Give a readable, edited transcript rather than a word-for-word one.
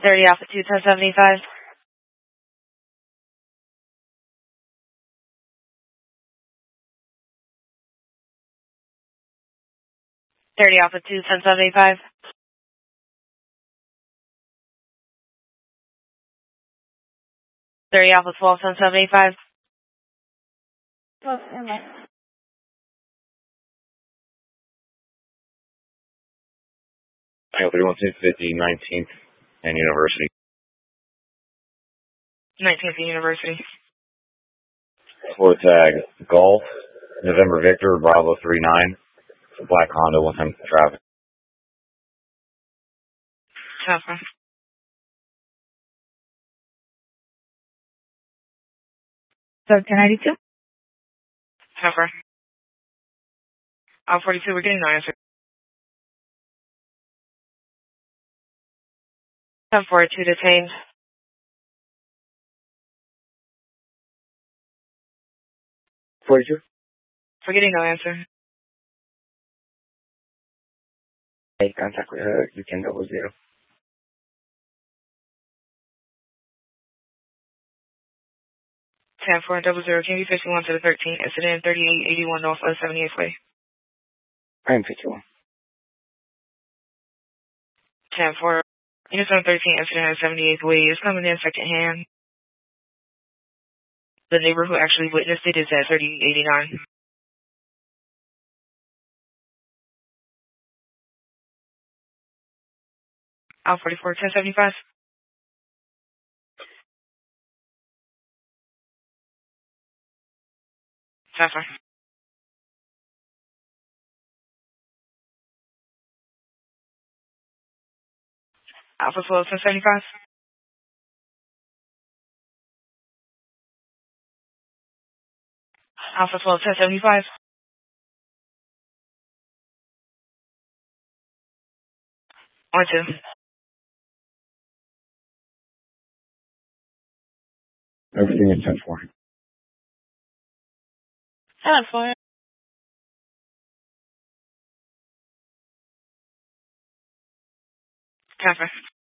30 Alpha 2, 1075. Alpha 2, 1075. 30 Alpha 12, 1075. Oh, never mind. Tango 31250, 19th and University. 19th and University. Florida tag Golf, November Victor, Bravo 39. Black Honda, 110 traffic. Alpha. So 1092? Alpha. Alpha 42, we're getting no answer. 1042 detained. 42? We're getting no answer. Hey, contact with you can 00. 10-4-00, can you 51 to the 13, incident 3881 North 78th Way. I am 51. 10-4, unit 13, incident at 78th Way is coming in second hand. The neighbor who actually witnessed it is at 3889. Al 44, 1075. Alpha. Alpha 12, 1075. Alpha 12, 1075. 1-2. Everything is 10-4. 10-4. Alpha.